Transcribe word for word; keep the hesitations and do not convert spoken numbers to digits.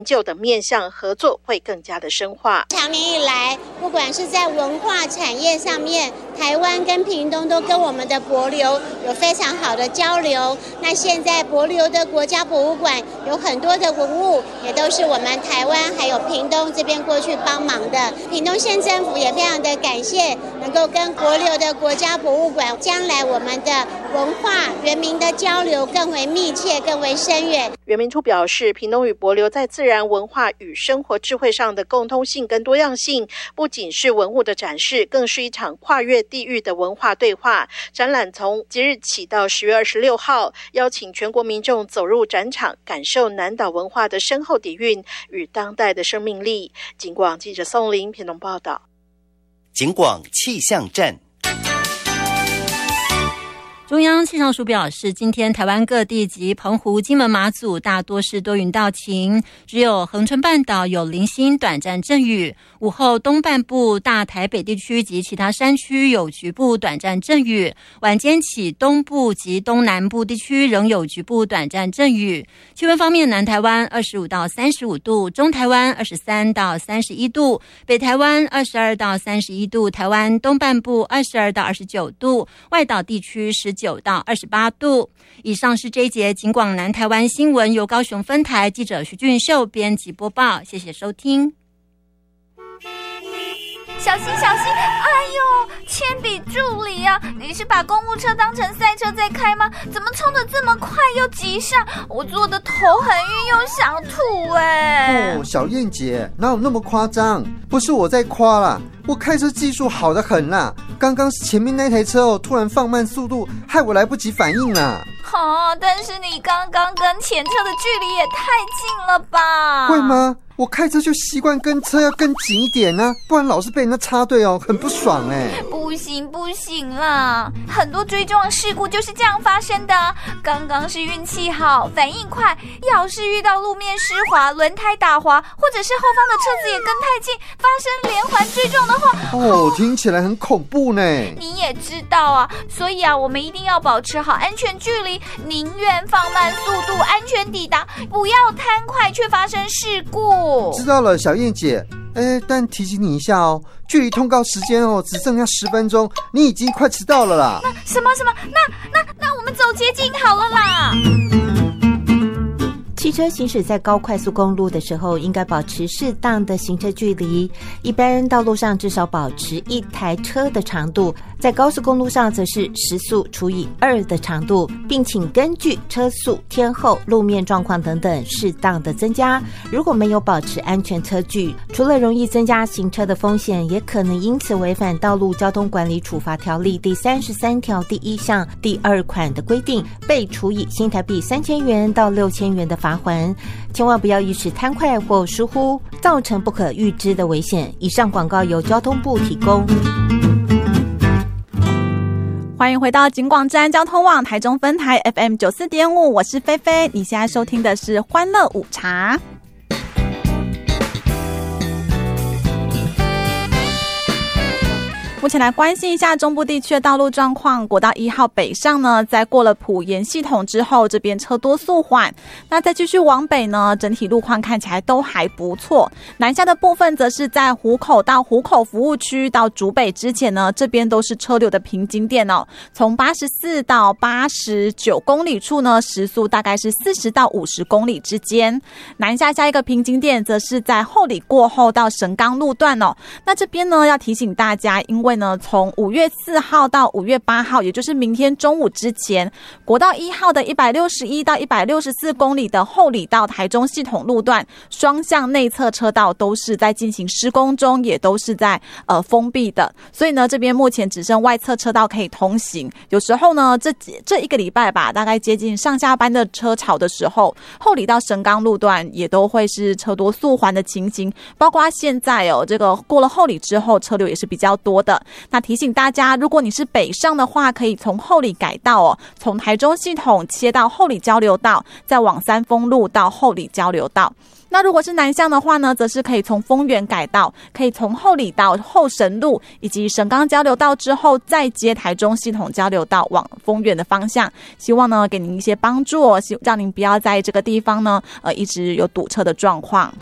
究的面向合作会更加的深化。 长年以来，不管是在文化产业上面，台湾跟屏东都跟我们的帛琉有非常好的交流。那现在帛琉的国家博物馆有很多的文物，也都是我们台湾还有屏东这边过去帮忙的。屏东县政府也非常的感谢，能够跟帛琉的国家博物馆，将来我们的文化原民的交流更为密切，更为深远。 原民处表示，屏东与帛琉在自然文化与生活智慧上的共通性跟多样性，不仅是文物的展示，更是一场跨越地域的文化对话。展览从即日起到十月二十六号，邀请全国民众走入展场，感受南岛文化的深厚底蕴与当代的生命力。警广记者宋玲屏东报道。 警广气象站。 中央气象署表示，今天台湾各地及澎湖、金门、马祖大多是多云到晴，只有恒春半岛有零星短暂阵雨。午后东半部、大台北地区及其他山区有局部短暂阵雨，晚间起东部及东南部地区仍有局部短暂阵雨。气温方面，南台湾二十五到三十五度，中台湾二十三到三十一度，北台湾二十二到三十一度，台湾东半部二十二到二十九度，外岛地区十九到二十八度。以上是这一节警广南台湾新闻，由高雄分台记者徐俊秀编辑播报，谢谢收听。 小心小心！哎呦，铅笔助理啊，你是把公务车当成赛车在开吗？怎么冲得这么快又急刹？我坐的头很晕又想吐哎！ 哦，小燕姐，哪有那么夸张？不是我在夸啦，我开车技术好得很啦。刚刚前面那台车哦，突然放慢速度，害我来不及反应啦。 哦，但是你刚刚跟前车的距离也太近了吧？ 会吗？我开车就习惯跟车要更紧一点啊，不然老是被人家插队哦，很不爽哎。 不行不行啦，很多追撞事故就是这样发生的啊。刚刚是运气好，反应快，要是遇到路面湿滑、轮胎打滑，或者是后方的车子也跟太近，发生连环追撞的话， 哦，听起来很恐怖呢。 你也知道啊，所以啊，我们一定要保持好安全距离，宁愿放慢速度，安全抵达，不要贪快却发生事故。 知道了，小燕姐。哎，但提醒你一下哦，距离通告时间哦只剩下十分钟，你已经快迟到了啦。 那什么什么？那那那我们走捷径好了啦。 汽车行驶在高快速公路的时候，应该保持适当的行车距离。一般道路上至少保持一台车的长度，在高速公路上则是时速除以二的长度，并请根据车速、天候、路面状况等等适当的增加。如果没有保持安全车距，除了容易增加行车的风险，也可能因此违反《道路交通管理处罚条例》第三十三条第一项第二款的规定，被处以新台币三千元到六千元的罚还，千万不要一时贪快或疏忽，造成不可预知的危险。以上广告由交通部提供。 欢迎回到警广站交通网台中分台 F M 九十四点五， 我是菲菲。你现在收听的是欢乐午茶。目前来关心一下中部地区的道路状况。国道一号北上呢，在过了埔盐系统之后，这边车多速缓。那再继续往北呢，整体路况看起来都还不错。南下的部分则是在湖口到湖口服务区到竹北之前呢，这边都是车流的瓶颈点哦。从八十四到八十九公里处呢，时速大概是四十到五十公里之间。南下下一个瓶颈点则是在后里过后到神冈路段哦。那这边呢要提醒大家，因为呢，从五月四号到五月八号，也就是明天中午之前，国道一号的一百六十一到一百六十四公里的后里到台中系统路段，双向内侧车道都是在进行施工中，也都是在呃封闭的。所以呢，这边目前只剩外侧车道可以通行。有时候呢，这这一个礼拜吧，大概接近上下班的车潮的时候，后里到神冈路段也都会是车多速缓的情形。包括现在哦，这个过了后里之后，车流也是比较多的。那提醒大家，如果你是北上的话，可以从后里改道哦，从台中系统切到后里交流道，再往三丰路到后里交流道。 那如果是南向的话呢，则是可以从丰原改道，可以从后里道、后神路以及神冈交流道之后，再接台中系统交流道往丰原的方向。希望呢给您一些帮助，让您不要在这个地方呢呃一直有堵车的状况。